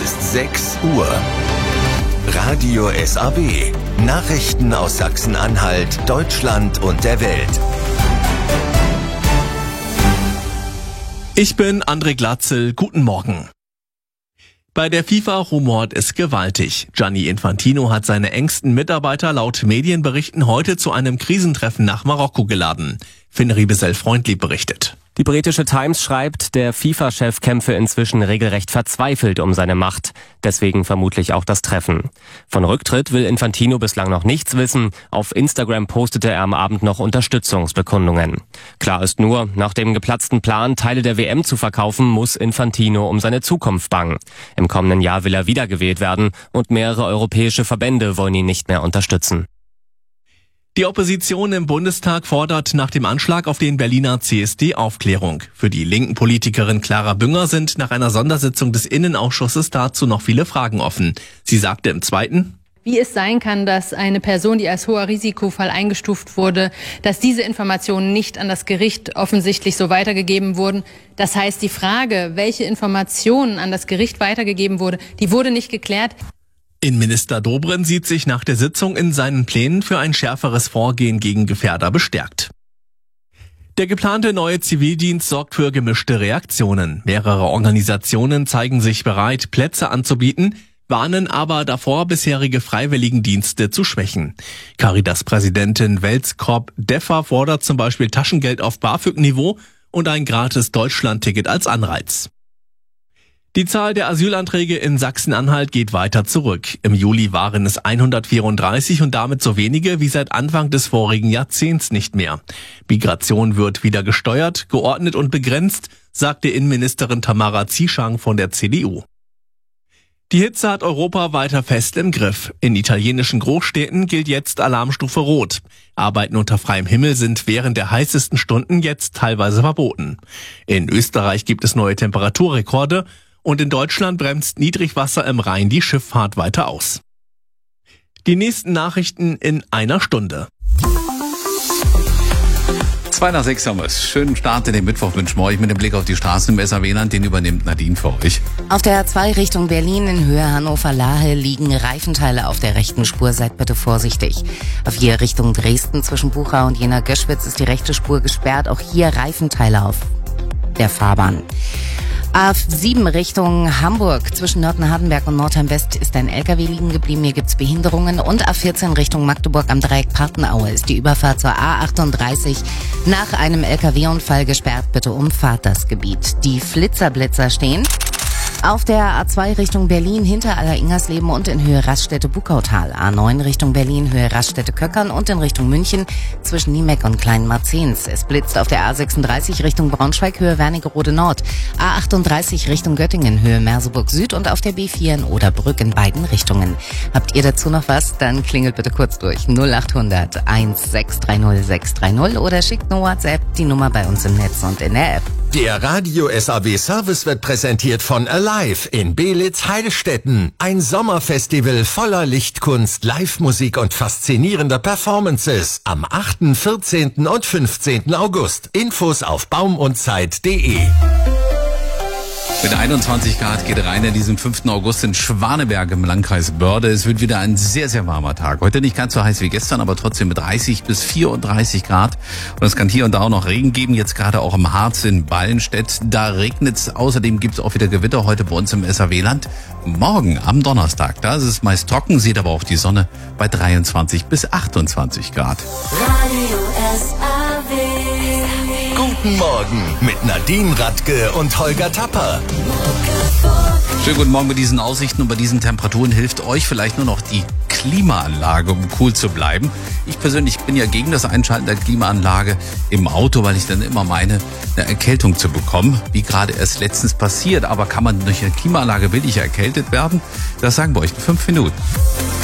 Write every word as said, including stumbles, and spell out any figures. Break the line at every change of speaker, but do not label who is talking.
Es ist sechs Uhr. Radio S A B. Nachrichten aus Sachsen-Anhalt, Deutschland und der Welt.
Ich bin André Glatzel. Guten Morgen. Bei der FIFA rumort es gewaltig. Gianni Infantino hat seine engsten Mitarbeiter laut Medienberichten heute zu einem Krisentreffen nach Marokko geladen. Finn Riebesell-Freundlieb berichtet.
Die britische Times schreibt, der FIFA-Chef kämpfe inzwischen regelrecht verzweifelt um seine Macht. Deswegen vermutlich auch das Treffen. Von Rücktritt will Infantino bislang noch nichts wissen. Auf Instagram postete er am Abend noch Unterstützungsbekundungen. Klar ist nur, nach dem geplatzten Plan, Teile der W M zu verkaufen, muss Infantino um seine Zukunft bangen. Im kommenden Jahr will er wiedergewählt werden und mehrere europäische Verbände wollen ihn nicht mehr unterstützen.
Die Opposition im Bundestag fordert nach dem Anschlag auf den Berliner C S D Aufklärung. Für die linken Politikerin Clara Bünger sind nach einer Sondersitzung des Innenausschusses dazu noch viele Fragen offen. Sie sagte im Zweiten:
Wie es sein kann, dass eine Person, die als hoher Risikofall eingestuft wurde, dass diese Informationen nicht an das Gericht offensichtlich so weitergegeben wurden. Das heißt, die Frage, welche Informationen an das Gericht weitergegeben wurde, die wurde nicht geklärt.
Innenminister Dobrindt sieht sich nach der Sitzung in seinen Plänen für ein schärferes Vorgehen gegen Gefährder bestärkt. Der geplante neue Zivildienst sorgt für gemischte Reaktionen. Mehrere Organisationen zeigen sich bereit, Plätze anzubieten, warnen aber davor, bisherige Freiwilligendienste zu schwächen. Caritas-Präsidentin Welskop Deffer fordert zum Beispiel Taschengeld auf BAföG-Niveau und ein gratis Deutschland-Ticket als Anreiz. Die Zahl der Asylanträge in Sachsen-Anhalt geht weiter zurück. Im Juli waren es hundertvierunddreißig und damit so wenige wie seit Anfang des vorigen Jahrzehnts nicht mehr. Migration wird wieder gesteuert, geordnet und begrenzt, sagte Innenministerin Tamara Zieschang von der C D U. Die Hitze hat Europa weiter fest im Griff. In italienischen Großstädten gilt jetzt Alarmstufe Rot. Arbeiten unter freiem Himmel sind während der heißesten Stunden jetzt teilweise verboten. In Österreich gibt es neue Temperaturrekorde. Und in Deutschland bremst Niedrigwasser im Rhein die Schifffahrt weiter aus. Die nächsten Nachrichten in einer Stunde.
Zwei nach sechs haben wir es. Schönen Start in den Mittwoch wünschen wir euch mit dem Blick auf die Straßen im S A W-Land. Den übernimmt Nadine für euch.
Auf der A zwei Richtung Berlin in Höhe Hannover-Lahe liegen Reifenteile auf der rechten Spur. Seid bitte vorsichtig. Auf hier Richtung Dresden zwischen Bucha und Jena-Göschwitz ist die rechte Spur gesperrt. Auch hier Reifenteile auf der Fahrbahn. A sieben Richtung Hamburg zwischen Nörten-Hardenberg und Nordheim-West ist ein L K W liegen geblieben. Hier gibt's Behinderungen. Und A vierzehn Richtung Magdeburg am Dreieck Partenaue ist die Überfahrt zur A achtunddreißig nach einem L K W-Unfall gesperrt. Bitte umfahrt das Gebiet. Die Flitzerblitzer stehen auf der A zwei Richtung Berlin hinter Aller-Ingersleben und in Höhe Raststätte-Buckautal. A neun Richtung Berlin Höhe Raststätte-Köckern und in Richtung München zwischen Niemeck und Kleinmarzens. Es blitzt auf der A sechsunddreißig Richtung Braunschweig Höhe Wernigerode Nord. A achtunddreißig Richtung Göttingen Höhe Merseburg Süd und auf der B vier in Oderbrück in beiden Richtungen. Habt ihr dazu noch was? Dann klingelt bitte kurz durch null achthundert eins sechs drei null sechs drei null oder schickt eine WhatsApp, die Nummer bei uns im Netz und in der App.
Der Radio S A B Service wird präsentiert von Alive in Beelitz-Heilstätten. Ein Sommerfestival voller Lichtkunst, Live-Musik und faszinierender Performances. Am achten, vierzehnten und fünfzehnten August. Infos auf baumundzeit punkt de.
Mit einundzwanzig Grad geht rein in diesem fünften August in Schwaneberg im Landkreis Börde. Es wird wieder ein sehr, sehr warmer Tag. Heute nicht ganz so heiß wie gestern, aber trotzdem mit dreißig bis vierunddreißig Grad. Und es kann hier und da auch noch Regen geben, jetzt gerade auch im Harz in Ballenstedt. Da regnet es. Außerdem gibt es auch wieder Gewitter heute bei uns im S A W-Land. Morgen am Donnerstag, da ist es meist trocken, sieht aber auch die Sonne bei dreiundzwanzig bis achtundzwanzig Grad.
Radio S A W. Guten Morgen mit Nadine Radke und Holger Tapper.
Schönen guten Morgen. Bei diesen Aussichten und bei diesen Temperaturen hilft euch vielleicht nur noch die Klimaanlage, um cool zu bleiben. Ich persönlich bin ja gegen das Einschalten der Klimaanlage im Auto, weil ich dann immer meine, eine Erkältung zu bekommen, wie gerade erst letztens passiert. Aber kann man durch eine Klimaanlage wirklich erkältet werden? Das sagen wir euch in fünf Minuten.